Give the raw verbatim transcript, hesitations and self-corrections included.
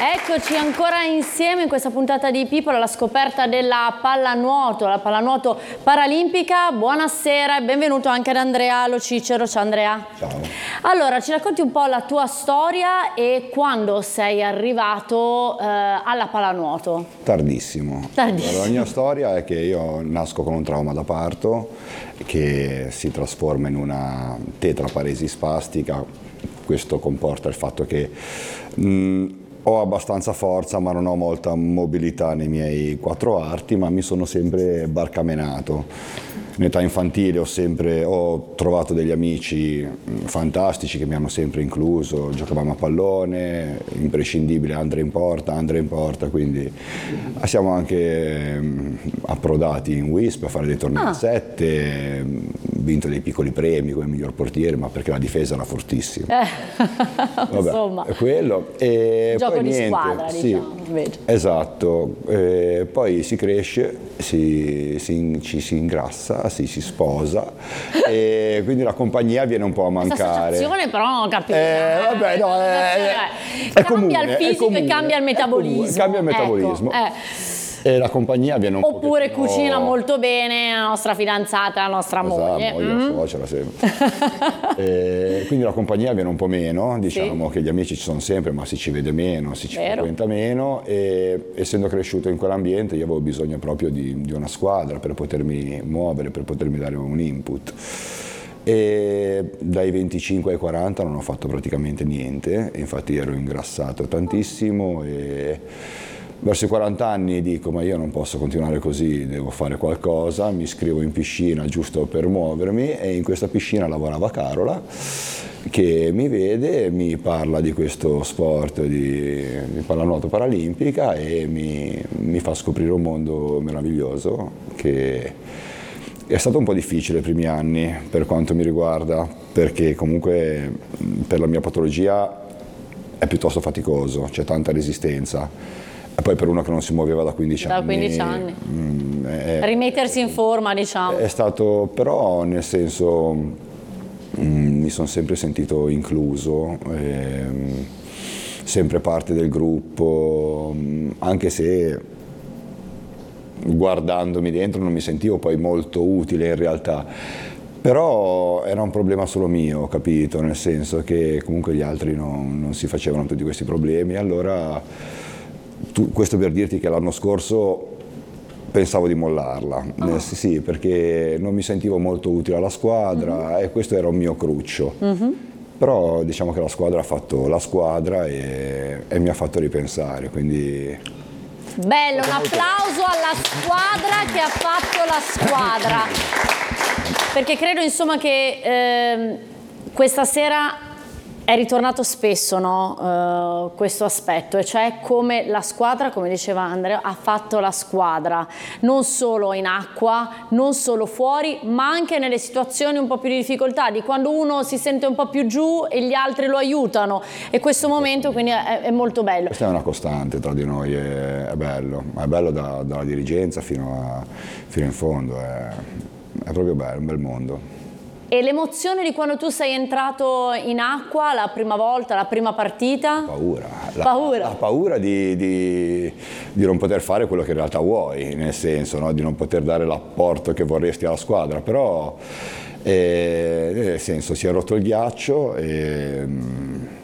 Eccoci ancora insieme in questa puntata di People alla scoperta della pallanuoto, la pallanuoto paralimpica. Buonasera e benvenuto anche ad Andrea Lo Cicero. Ciao Andrea. Ciao. Allora, ci racconti un po' la tua storia e quando sei arrivato eh, alla pallanuoto? Tardissimo. Tardissimo. Allora, la mia storia è che io nasco con un trauma da parto che si trasforma in una tetraparesi spastica. Questo comporta il fatto che mh, ho abbastanza forza ma non ho molta mobilità nei miei quattro arti, ma mi sono sempre barcamenato. In età infantile ho sempre ho trovato degli amici fantastici che mi hanno sempre incluso, giocavamo a pallone, imprescindibile Andrea in porta, Andrea in porta, quindi siamo anche approdati in Wisp a fare dei tornei a ah. sette, vinto dei piccoli premi come miglior portiere, ma perché la difesa era fortissima. Eh. Vabbè, Insomma, è quello. E gioco poi di niente, squadra, sì, diciamo. Invece. Esatto, e poi si cresce, si, si, ci si ingrassa, si, si sposa e quindi la compagnia viene un po' a mancare. Questa associazione però non ho capito. Eh, vabbè, no, è, è, è cambia comune, il fisico è comune, e cambia il metabolismo. Comune, cambia il metabolismo. Ecco, eh. E la compagnia viene un po'. Oppure pochettino... cucina molto bene la nostra fidanzata, la nostra esatto, moglie. moglie, Mm. suocera sempre. E quindi la compagnia viene un po' meno, diciamo, sì, che gli amici ci sono sempre, ma si ci vede meno, si ci Vero. frequenta meno, e essendo cresciuto in quell'ambiente io avevo bisogno proprio di, di una squadra per potermi muovere, per potermi dare un input. E dai venticinque ai quaranta non ho fatto praticamente niente, infatti ero ingrassato tantissimo e verso i quaranta anni dico ma io non posso continuare così, devo fare qualcosa, mi iscrivo in piscina giusto per muovermi e in questa piscina lavorava Carola che mi vede, mi parla di questo sport di, di pallanuoto paralimpica e mi, mi fa scoprire un mondo meraviglioso che è stato un po' difficile i primi anni per quanto mi riguarda, perché comunque per la mia patologia è piuttosto faticoso, c'è tanta resistenza. E poi per uno che non si muoveva da quindici da anni. quindici anni. Mh, è, Rimettersi in forma, diciamo. È stato, però nel senso, mh, mi sono sempre sentito incluso, ehm, sempre parte del gruppo, mh, anche se guardandomi dentro non mi sentivo poi molto utile in realtà. Però era un problema solo mio, capito? Nel senso che comunque gli altri non, non si facevano tutti questi problemi, allora... Tu, questo per dirti che l'anno scorso pensavo di mollarla, oh. eh, sì, sì, perché non mi sentivo molto utile alla squadra, mm-hmm, e questo era un mio cruccio. Mm-hmm. Però diciamo che la squadra ha fatto la squadra e, e mi ha fatto ripensare, quindi... Bello, un applauso alla squadra che ha fatto la squadra, perché credo insomma che eh, questa sera è ritornato spesso, no? uh, questo aspetto, e cioè come la squadra, come diceva Andrea, ha fatto la squadra, non solo in acqua, non solo fuori, ma anche nelle situazioni un po' più di difficoltà, di quando uno si sente un po' più giù e gli altri lo aiutano, e questo momento quindi è, è molto bello. Questa è una costante tra di noi, è, è bello, è bello da, dalla dirigenza fino, a, fino in fondo, è, è proprio bello, un bel mondo. E l'emozione di quando tu sei entrato in acqua la prima volta, la prima partita? Paura. La paura, la paura di, di, di non poter fare quello che in realtà vuoi, nel senso, no? Di non poter dare l'apporto che vorresti alla squadra, però eh, nel senso si è rotto il ghiaccio e